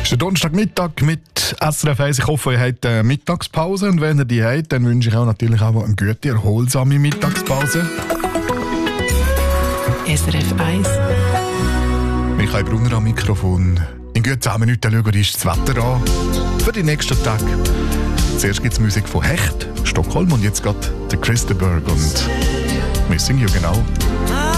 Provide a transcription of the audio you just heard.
Es ist der Donnerstagmittag mit SRF 1. Ich hoffe, ihr habt eine Mittagspause. Und wenn ihr die habt, dann wünsche ich auch natürlich auch eine gute, erholsame Mittagspause. SRF 1. Michael Brunner am Mikrofon. In gut 10 Minuten schauen wir uns das Wetter an für die nächsten Tage. Zuerst gibt es Musik von Hecht, Stockholm, und jetzt geht der Christenberg und Missing You, genau.